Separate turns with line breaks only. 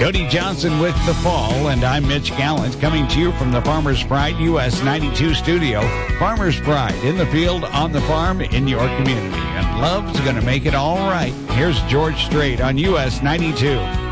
Cody Johnson with The Fall, and I'm Mitch Gallant, coming to you from the Farmers Pride US 92 studio. Farmers Pride, in the field, on the farm, in your community. And love's going to make it all right. Here's George Strait on US 92.